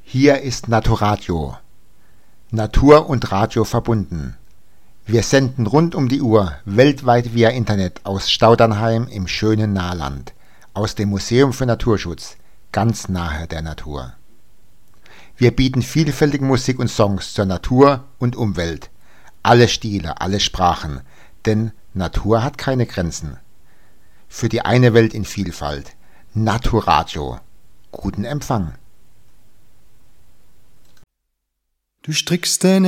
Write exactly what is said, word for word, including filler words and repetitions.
Hier ist Naturadio. Natur und Radio verbunden. Wir senden rund um die Uhr weltweit via Internet aus Staudernheim im schönen Nahland, aus dem Museum für Naturschutz, ganz nahe der Natur. Wir bieten vielfältige Musik und Songs zur Natur und Umwelt. Alle Stile, alle Sprachen, denn Natur hat keine Grenzen. Für die eine Welt in Vielfalt. Naturadio. Guten Empfang. Du strickst deine